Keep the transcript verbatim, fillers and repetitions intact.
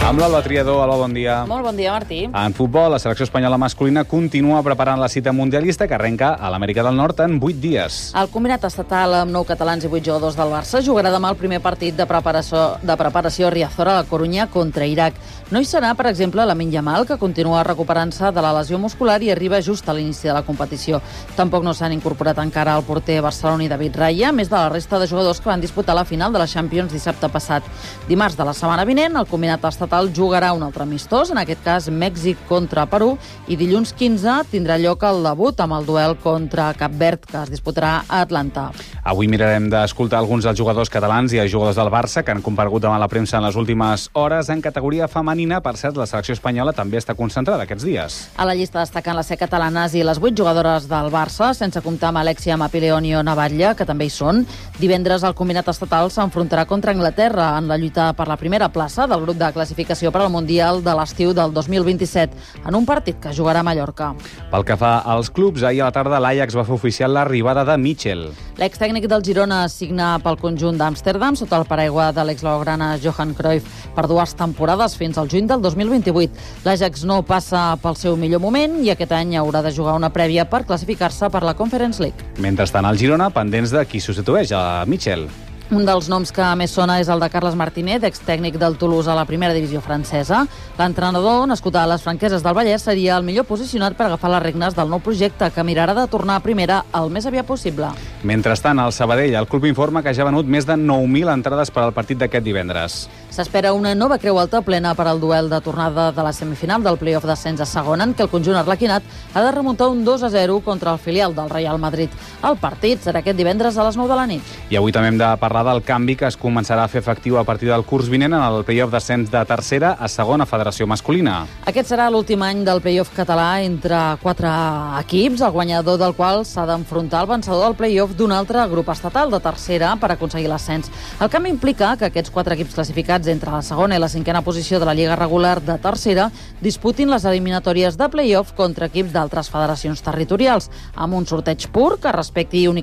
Amb l'Alba Triador, Alba, bon dia. Molt bon dia, Martí. En futbol, la selecció espanyola masculina continua preparant la cita mundialista que arrenca a l'Amèrica del Nord en vuit dies. El combinat estatal amb nou catalans i vuit jugadors del Barça jugarà demà el primer partit de preparació, de preparació a Riazor, a la Corunya, contra Iraq. No hi serà, per exemple, Lamine Yamal, que continua recuperant-se de la lesió muscular i arriba just a l'inici de la competició. Tampoc no s'han incorporat encara el porter barceloní David Raya, a més de la resta de jugadors que van disputar la final de la Champions dissabte passat. Dimarts de la setmana vinent, el combinat estatal jugarà un altre amistós, en aquest cas Mèxic contra Perú, i dilluns quinze tindrà lloc el debut amb el duel contra Cap Verd, que es disputarà a Atlanta. Avui mirarem d'escoltar alguns dels jugadors catalans i els jugadors del Barça que han comparegut davant la premsa en les últimes hores en categoria femenina. Per cert, la selecció espanyola també està concentrada aquests dies. A la llista destaquen les set catalanes i les vuit jugadores del Barça, sense comptar amb Alexia Mapileoni o Navatlla, que també hi són. Divendres el combinat estatal s'enfrontarà contra Anglaterra en la lluita per la primera plaça del grup de classificació per al Mundial de l'estiu del dos mil vint-i-set, en un partit que jugarà a Mallorca. Pel que fa als clubs, ahir a la tarda l'Ajax va fer oficial l'arribada de Mitchell. L'extècnic del Girona signa pel conjunt d'Amsterdam sota el paraigua de l'ex-blaugrana Johan Cruyff per dues temporades fins al juny del dos mil vint-i-vuit. L'Ajax no passa pel seu millor moment i aquest any haurà de jugar una prèvia per classificar-se per la Conference League. Mentrestant, al Girona, pendents de qui substitueix a Mitchell. Un dels noms que més sona és el de Carles Martínez, extècnic del Toulouse a la primera divisió francesa. L'entrenador, nascut a les Franqueses del Vallès, seria el millor posicionat per agafar les regnes del nou projecte, que mirarà de tornar a primera el més aviat possible. Mentrestant, al Sabadell, el club informa que ja ha venut més de nou mil entrades per al partit d'aquest divendres. S'espera una nova creu alta plena per al duel de tornada de la semifinal del play-off d'ascens a segona, en què el conjunt arlequinat ha de remuntar un dos a zero contra el filial del Real Madrid. El partit serà aquest divendres a les nou de la nit. I avui també hem de parlar del canvi que es començarà a fer efectiu a partir del curs vinent en el play-off d'ascens de tercera a segona federació masculina. Aquest serà l'últim any del play-off català entre quatre equips, el guanyador del qual s'ha d'enfrontar al vencedor del play-off d'un altre grup estatal de tercera per aconseguir l'ascens. El canvi implica que aquests quatre equips classificats entre la segona i la cinquena posició de la Lliga regular de tercera disputin les eliminatòries de play-off contra equips d'altres federacions territorials, amb un sorteig pur que respecti únicament